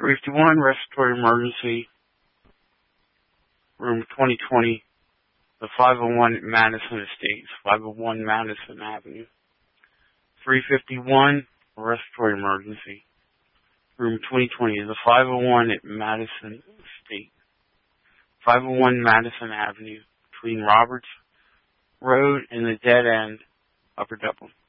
351, respiratory emergency, room 2020, the 501 Madison Estates, 501 Madison Avenue. 351, respiratory emergency, room 2020, the 501 at Madison Estate, 501 Madison Avenue, between Roberts Road and the dead end, Upper Dublin.